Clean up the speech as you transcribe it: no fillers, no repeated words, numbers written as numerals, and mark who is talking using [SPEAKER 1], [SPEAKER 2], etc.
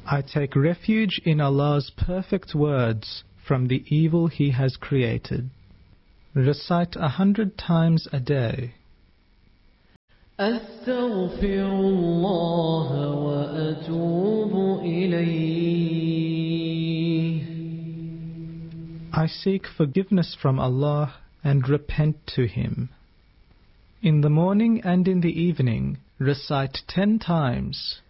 [SPEAKER 1] I take refuge in Allah's perfect words from the evil He has created. Recite 100 times a day.
[SPEAKER 2] أستغفر الله وأتوب إليه.
[SPEAKER 1] I seek forgiveness from Allah and repent to Him. In the morning and in the evening, recite 10 times.